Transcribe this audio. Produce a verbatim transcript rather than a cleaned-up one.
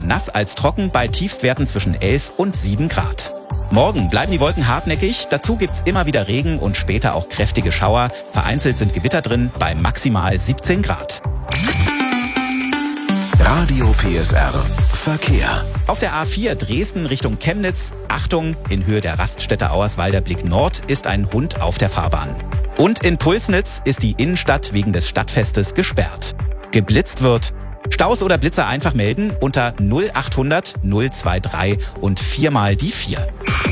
nass als trocken bei Tiefstwerten zwischen elf und sieben Grad. Morgen bleiben die Wolken hartnäckig, dazu gibt's immer wieder Regen und später auch kräftige Schauer. Vereinzelt sind Gewitter drin bei maximal siebzehn Grad. Radio P S R Verkehr. Auf der A vier Dresden Richtung Chemnitz, Achtung, in Höhe der Raststätte Auerswalder Blick Nord ist ein Hund auf der Fahrbahn. Und in Pulsnitz ist die Innenstadt wegen des Stadtfestes gesperrt. Geblitzt wird. Staus oder Blitzer einfach melden unter null achthundert null drei drei und viermal die vier.